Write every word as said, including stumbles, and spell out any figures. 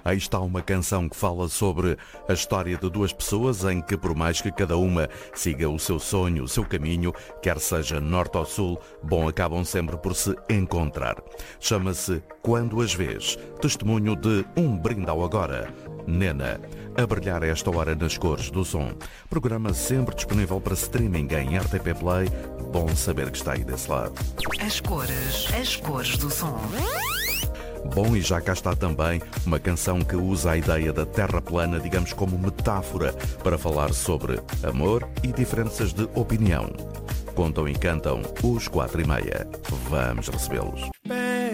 Aí está uma canção que fala sobre a história de duas pessoas em que, por mais que cada uma siga o seu sonho, o seu caminho, quer seja norte ou sul, bom, acabam sempre por se encontrar. Chama-se Quando as Vês, testemunho de Um Brinde ao Agora. Nena, a brilhar a esta hora nas cores do som. Programa sempre disponível para streaming em R T P Play. Bom saber que está aí desse lado. As cores, as cores do som. Bom, e já cá está também uma canção que usa a ideia da terra plana, digamos, como metáfora para falar sobre amor e diferenças de opinião. Contam e cantam os quatro e meia. Vamos recebê-los.